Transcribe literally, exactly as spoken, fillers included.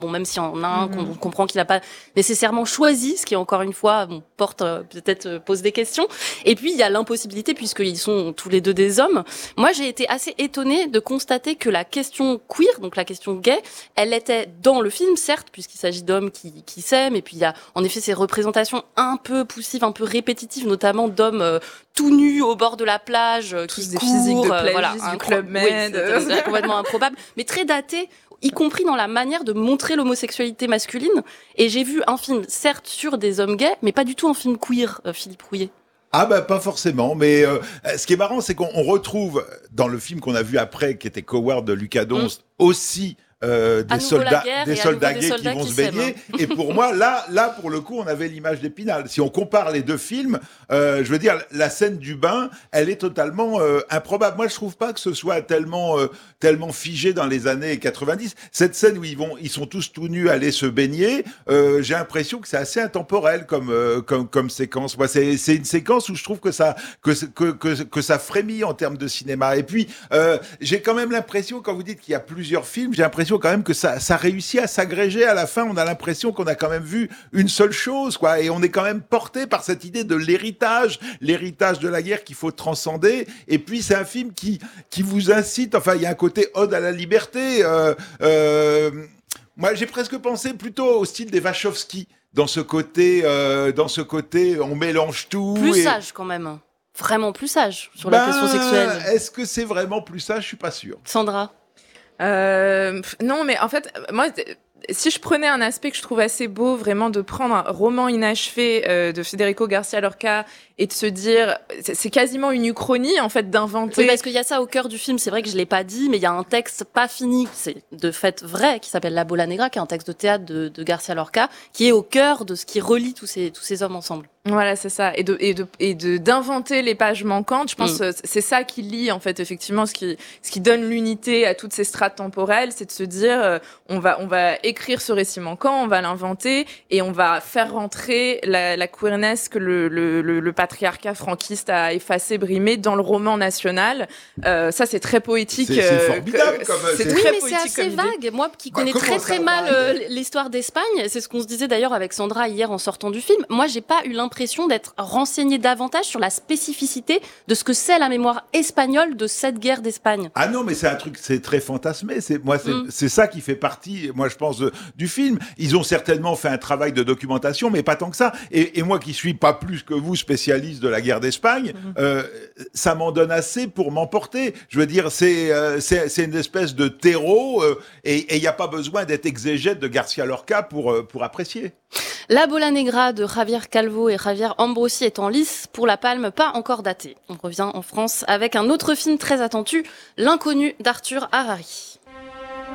Bon, même s'il y en a un qu'on mmh. comprend qu'il n'a pas nécessairement choisi, ce qui encore une fois bon, porte euh, peut-être euh, pose des questions. Et puis il y a l'impossibilité puisqu'ils sont tous les deux des hommes. Moi, j'ai été assez étonnée de constater que la question queer, donc la question gay, elle était dans le film, certes, puisqu'il s'agit d'hommes qui, qui s'aiment. Et puis il y a en effet ces représentations un peu poussives, un peu répétitives, notamment d'hommes euh, tout nus au bord de la plage, euh, qui des courent, physiques de euh, voilà, du Club Med, oui, c'est complètement improbable, mais très daté, y compris dans la manière de montrer l'homosexualité masculine. Et j'ai vu un film, certes, sur des hommes gays, mais pas du tout un film queer, euh, Philippe Rouillet. Ah bah pas forcément, mais euh, ce qui est marrant, c'est qu'on retrouve dans le film qu'on a vu après, qui était Coward de Lucas Donst, mmh. aussi Euh, des soldats, des soldats gays qui vont qui se baigner. Et pour moi, là, là, pour le coup, on avait l'image d'Épinal. Si on compare les deux films, euh, je veux dire, la scène du bain, elle est totalement euh, improbable. Moi, je trouve pas que ce soit tellement, euh, tellement figé dans les années quatre-vingt-dix. Cette scène où ils vont, ils sont tous tout nus aller se baigner, euh, j'ai l'impression que c'est assez intemporel comme, euh, comme, comme séquence. Moi, c'est, c'est une séquence où je trouve que ça, que, que, que, que ça frémit en termes de cinéma. Et puis, euh, j'ai quand même l'impression, quand vous dites qu'il y a plusieurs films, j'ai l'impression quand même que ça, ça réussit à s'agréger à la fin. On a l'impression qu'on a quand même vu une seule chose, quoi. Et on est quand même porté par cette idée de l'héritage, l'héritage de la guerre qu'il faut transcender. Et puis, c'est un film qui, qui vous incite, enfin, il y a un côté ode à la liberté. Euh, euh, moi, j'ai presque pensé plutôt au style des Wachowski, dans ce côté, euh, dans ce côté, on mélange tout. Plus et... sage, quand même. Vraiment plus sage sur ben, la question sexuelle. Est-ce que c'est vraiment plus sage? Je suis pas sûr. Sandra? Euh, non, mais en fait, moi, si je prenais un aspect que je trouve assez beau, vraiment de prendre un roman inachevé euh, de Federico Garcia Lorca et de se dire, c'est, c'est quasiment une uchronie en fait d'inventer. Oui, parce qu'il y a ça au cœur du film. C'est vrai que je l'ai pas dit, mais il y a un texte pas fini, c'est de fait vrai, qui s'appelle La Bola Negra, qui est un texte de théâtre de, de Garcia Lorca, qui est au cœur de ce qui relie tous ces tous ces hommes ensemble. Voilà, c'est ça, et de et de et de d'inventer les pages manquantes. Je pense mmh. c'est ça qui lie en fait effectivement ce qui ce qui donne l'unité à toutes ces strates temporelles, c'est de se dire euh, on va on va écrire ce récit manquant, on va l'inventer et on va faire rentrer la, la queerness que le, le le le patriarcat franquiste a effacé, brimé dans le roman national. Euh, ça c'est très poétique. C'est, c'est formidable euh, comme c'est oui, très mais poétique c'est assez vague. Moi qui connais bah, très très mal euh, l'histoire d'Espagne, c'est ce qu'on se disait d'ailleurs avec Sandra hier en sortant du film. Moi j'ai pas eu l'impression l'impression d'être renseigné davantage sur la spécificité de ce que c'est la mémoire espagnole de cette guerre d'Espagne. Ah non, mais c'est un truc, c'est très fantasmé. C'est, moi, c'est, mm. c'est ça qui fait partie, moi, je pense, de, du film. Ils ont certainement fait un travail de documentation, mais pas tant que ça. Et, et moi, qui suis pas plus que vous spécialiste de la guerre d'Espagne, mm. euh, ça m'en donne assez pour m'emporter. Je veux dire, c'est, euh, c'est, c'est une espèce de terreau, euh, et il n'y a pas besoin d'être exégète de Garcia Lorca pour, euh, pour apprécier. La Bola Negra de Javier Calvo et Javier Ambrosi est en lice pour la Palme, pas encore datée. On revient en France avec un autre film très attendu, L'Inconnu d'Arthur Harari.